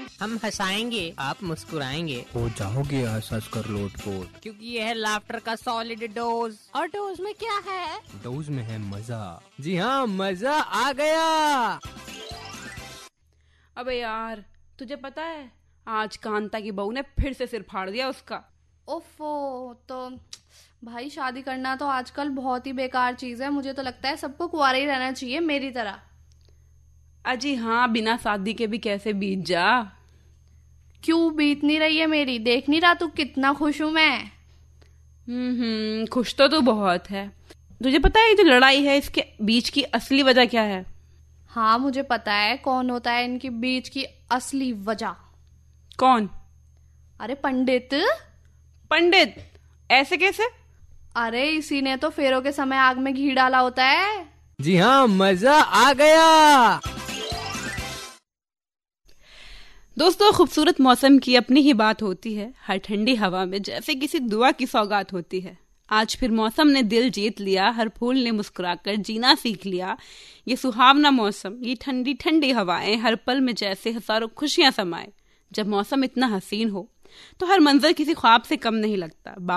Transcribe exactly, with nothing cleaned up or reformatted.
हम हंसाएंगे, आप मुस्कुराएंगे, हो जाओगे हंस हंस कर लोटपोट, क्योंकि ये है लाफ्टर का सॉलिड डोज। और डोज में क्या है? डोज में है मजा। जी हाँ, मजा आ गया। अबे यार, तुझे पता है आज कांता की बहू ने फिर से सिर फाड़ दिया उसका। ओफो, तो भाई शादी करना तो आजकल बहुत ही बेकार चीज है। मुझे तो लगता है सबको कुंवारा ही रहना चाहिए मेरी तरह। अजी हाँ, बिना शादी के भी कैसे बीत जा। क्यों बीत नहीं रही है मेरी? देख नहीं रहा तू कितना खुश हूं मैं? हम्म खुश तो तू बहुत है। तुझे पता है ये जो लड़ाई है इसके बीच की असली वजह क्या है? हाँ मुझे पता है कौन होता है इनके बीच की असली वजह। कौन? अरे पंडित। पंडित? ऐसे कैसे? अरे इसी ने तो फेरों के समय आग में घी डाला होता है। जी हाँ, मजा आ गया। दोस्तों, खूबसूरत मौसम की अपनी ही बात होती है। हर ठंडी हवा में जैसे किसी दुआ की सौगात होती है। आज फिर मौसम ने दिल जीत लिया, हर फूल ने मुस्कुराकर जीना सीख लिया। ये सुहावना मौसम, ये ठंडी ठंडी हवाएं, हर पल में जैसे हजारों खुशियां समाए। जब मौसम इतना हसीन हो तो हर मंजर किसी ख्वाब से कम नहीं लगता।